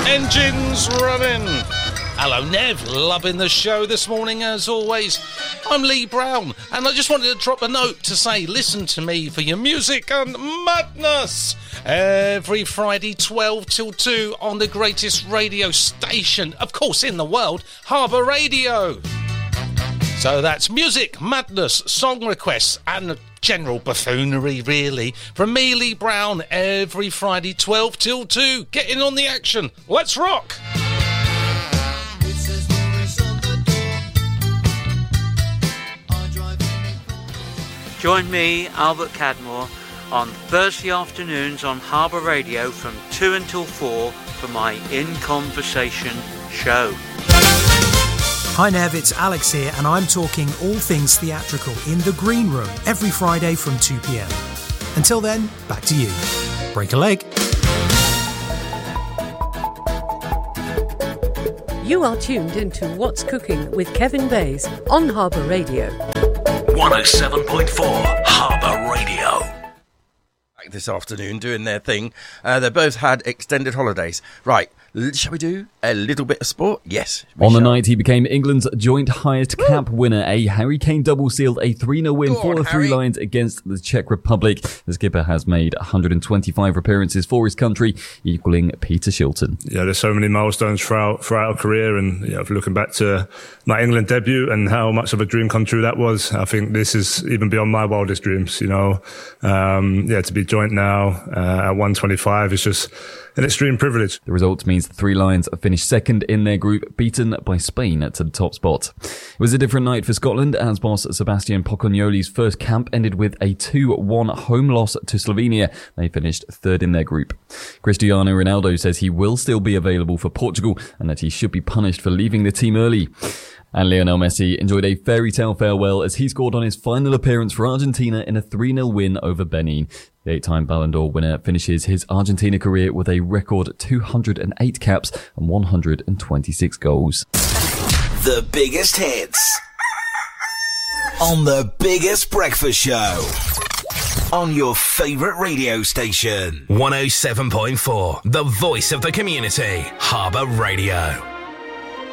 Engines running. Hello, Nev. Loving the show this morning, as always. I'm Lee Brown, and I just wanted to drop a note to say, listen to me for your music and madness. Every Friday, 12 till 2, on the greatest radio station, of course, in the world, Harbour Radio. So that's music, madness, song requests, and general buffoonery, really. From me, Lee Brown, every Friday, 12 till 2. Getting on the action. Let's rock! Join me, Albert Cadmore, on Thursday afternoons on Harbour Radio from 2 until 4 for my In Conversation show. Hi Nev, it's Alex here, and I'm talking all things theatrical in the Green Room every Friday from 2 p.m. Until then, back to you. Break a leg. You are tuned into What's Cooking with Kevin Bays on Harbour Radio. 107.4 Harbour Radio. Back this afternoon doing their thing. They both had extended holidays. Right, shall we do a little bit of sport? Yes. On the night, he became England's joint highest cap winner. A Harry Kane double sealed a 3-0 win for the Three Lions against the Czech Republic. The skipper has made 125 appearances for his country, equaling Peter Shilton. Yeah, there's so many milestones throughout our career, and looking back to my England debut and how much of a dream come true that was, I think this is even beyond my wildest dreams. To be joint now at 125 is just an extreme privilege. The result means the Three Lions finished second in their group, beaten by Spain to the top spot. It was a different night for Scotland, as boss Sebastian Pocognoli's first camp ended with a 2-1 home loss to Slovenia. They finished third in their group. Cristiano Ronaldo says he will still be available for Portugal and that he should be punished for leaving the team early. And Lionel Messi enjoyed a fairy tale farewell as he scored on his final appearance for Argentina in a 3-0 win over Benin. The 8-time Ballon d'Or winner finishes his Argentina career with a record 208 caps and 126 goals. The biggest hits on the biggest breakfast show on your favourite radio station. 107.4, the voice of the community, Harbour Radio.